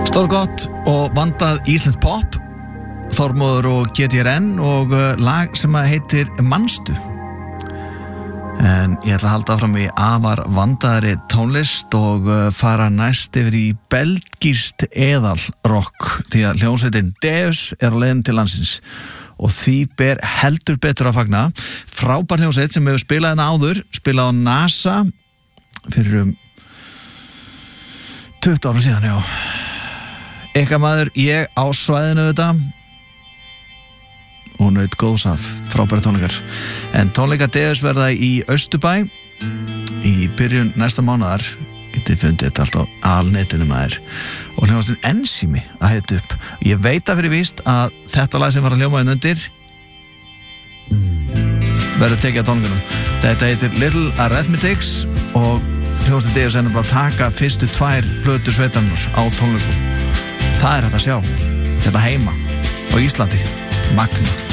Stórgott og vandað íslenskt pop, Þormóður og GTRN og lag sem heitir Manstu. En ég ætla að halda áfram í afar vandaðri tónlist og fara næst yfir í belgískt eðalrock því að hljómsveitin Deus á leiðinni til landsins og því ber heldur betur að fagna. Frábær hljómsveit sem hefur spilað hérna áður, spilað á NASA fyrir 20 árum síðan, já. Eitthvað maður, ég á svæðinu þetta og naut góðs af frábæra tónleikar. En tónleikar Deus verða í Austurbæ í byrjun næsta mánaðar. Getið fundið þetta allt á alnetinu maður. Og hljómsveitin Ensími að heita upp. Ég veit að fyrir víst að þetta lag sem var að hljóma undir verður tekið á tónleikunum. Þetta heitir Little Arithmetics og hljómsveitin Deus bara að taka fyrstu 2 plötur sveitarinnar á tónleikum. Það hægt að sjá. Þetta heima á Íslandi. Magna.